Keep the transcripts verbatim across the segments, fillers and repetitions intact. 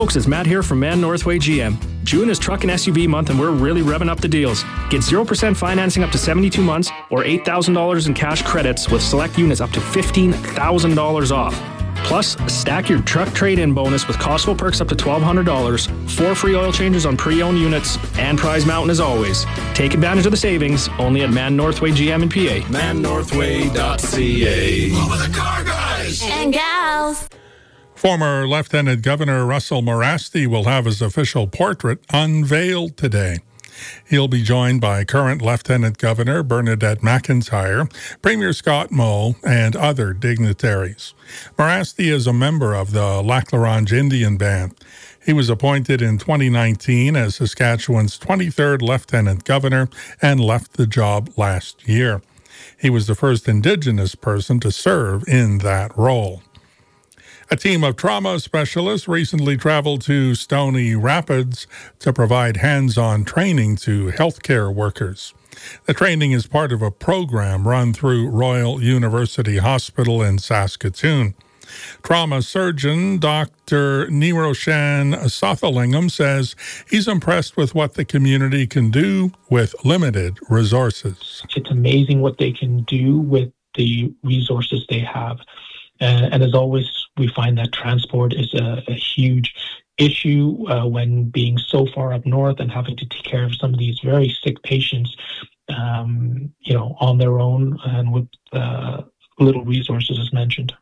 Folks, it's Matt here from Man Northway G M. June is truck and S U V month and we're really revving up the deals. Get zero percent financing up to seventy-two months or eight thousand dollars in cash credits with select units up to fifteen thousand dollars off. Plus, stack your truck trade-in bonus with Costco perks up to twelve hundred dollars, four free oil changes on pre-owned units, and Prize Mountain as always. Take advantage of the savings only at Man Northway G M in P A. man northway dot c a. Home of the car guys and gals. Former Lieutenant Governor Russell Morasti will have his official portrait unveiled today. He'll be joined by current Lieutenant Governor Bernadette McIntyre, Premier Scott Moe, and other dignitaries. Morasti is a member of the Lac La Ronge Indian Band. He was appointed in twenty nineteen as Saskatchewan's twenty-third Lieutenant Governor and left the job last year. He was the first Indigenous person to serve in that role. A team of trauma specialists recently traveled to Stony Rapids to provide hands-on training to healthcare workers. The training is part of a program run through Royal University Hospital in Saskatoon. Trauma surgeon Doctor Niroshan Sothalingam says he's impressed with what the community can do with limited resources. It's amazing what they can do with the resources they have. Uh, and as always, we find that transport is a, a huge issue uh, when being so far up north and having to take care of some of these very sick patients, um, you know, on their own and with uh, little resources, as mentioned.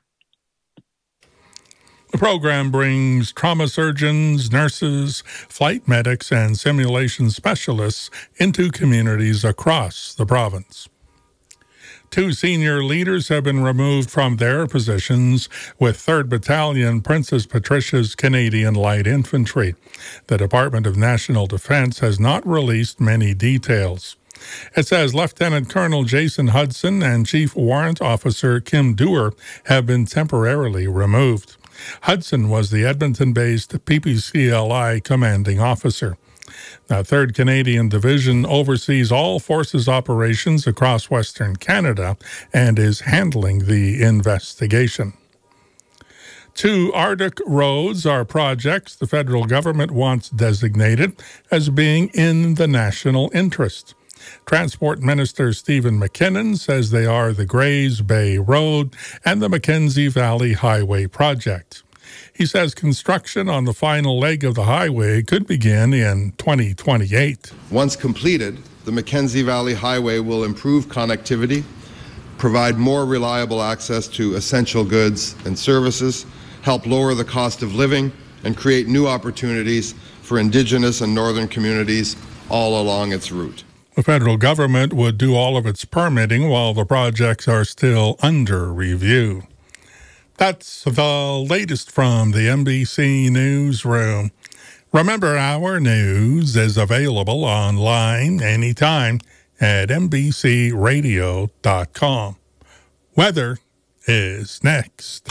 The program brings trauma surgeons, nurses, flight medics, and simulation specialists into communities across the province. Two senior leaders have been removed from their positions with third Battalion Princess Patricia's Canadian Light Infantry. The Department of National Defence has not released many details. It says Lieutenant Colonel Jason Hudson and Chief Warrant Officer Kim Dewar have been temporarily removed. Hudson was the Edmonton-based P P C L I commanding officer. The third Canadian Division oversees all forces operations across Western Canada and is handling the investigation. Two Arctic roads are projects the federal government wants designated as being in the national interest. Transport Minister Stephen McKinnon says they are the Grays Bay Road and the Mackenzie Valley Highway project. He says construction on the final leg of the highway could begin in twenty twenty-eight. Once completed, the Mackenzie Valley Highway will improve connectivity, provide more reliable access to essential goods and services, help lower the cost of living, and create new opportunities for Indigenous and northern communities all along its route. The federal government would do all of its permitting while the projects are still under review. That's the latest from the N B C Newsroom. Remember, our news is available online anytime at n b c radio dot com. Weather is next.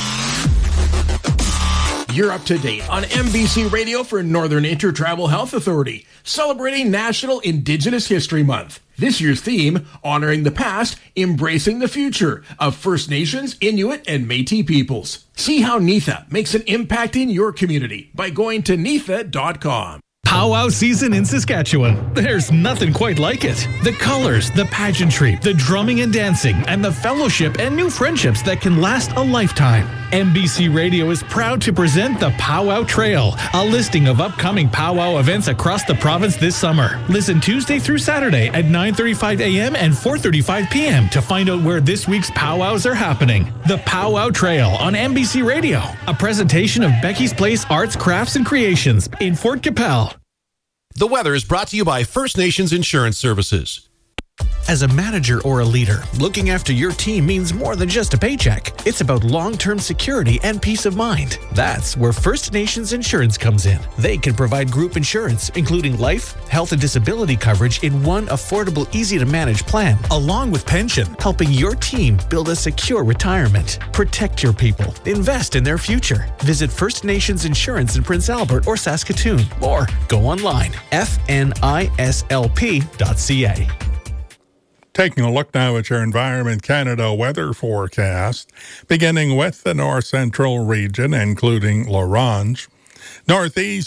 You're up to date on N B C Radio for Northern Intertribal Health Authority, celebrating National Indigenous History Month. This year's theme, honoring the past, embracing the future of First Nations, Inuit, and Métis peoples. See how N I T H A makes an impact in your community by going to N I T H A dot com. Powwow season in Saskatchewan. There's nothing quite like it. The colors, the pageantry, the drumming and dancing, and the fellowship and new friendships that can last a lifetime. N B C Radio is proud to present the Powwow Trail, a listing of upcoming powwow events across the province this summer. Listen Tuesday through Saturday at nine thirty-five a.m. and four thirty-five p.m. to find out where this week's powwows are happening. The Powwow Trail on N B C Radio, a presentation of Becky's Place Arts, Crafts, and Creations in Fort Qu'Appelle. The weather is brought to you by First Nations Insurance Services. As a manager or a leader, looking after your team means more than just a paycheck. It's about long-term security and peace of mind. That's where First Nations Insurance comes in. They can provide group insurance, including life, health, and disability coverage in one affordable, easy-to-manage plan, along with pension, helping your team build a secure retirement. Protect your people. Invest in their future. Visit First Nations Insurance in Prince Albert or Saskatoon, or go online, f n i s l p dot c a. Taking a look now at your Environment Canada weather forecast, beginning with the north central region, including La Ronge. Northeast